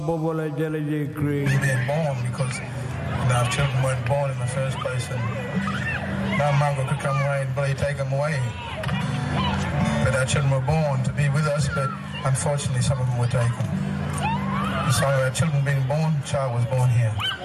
Bobola Jelly Creek. Being born because our children weren't born in the first place, and now Margaret could come away and bloody take them away. But our children were born to be with us, but unfortunately some of them were taken. So our children being born, child was born here.